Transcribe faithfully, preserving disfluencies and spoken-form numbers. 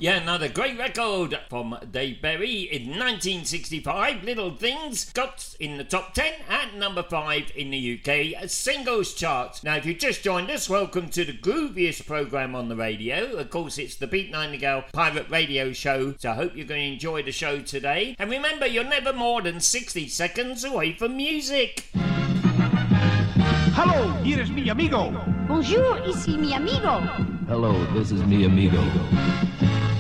Yeah, another great record from Dave Berry in nineteen sixty-five. Little Things got in the top ten at number five in the U K singles chart. Now, if you just joined us, welcome to the grooviest programme on the radio. Of course, it's the Pete Nightingale Pirate Radio Show, so I hope you're going to enjoy the show today. And remember, you're never more than sixty seconds away from music. Hello, here is mi amigo. Bonjour, ici mi amigo. Hello, this is mi amigo.